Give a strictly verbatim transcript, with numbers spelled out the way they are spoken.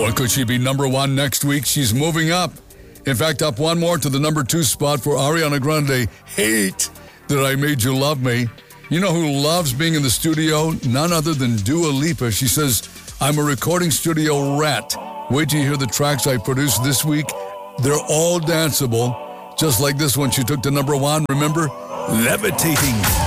Or could she be number one next week? She's moving up. In fact, up one more to the number two spot for Ariana Grande. Hate That I Made You Love Me. You know who loves being in the studio? None other than Dua Lipa. She says, I'm a recording studio rat. Wait till you hear the tracks I produced this week. They're all danceable. Just like this one she took to number one. Remember? Levitating.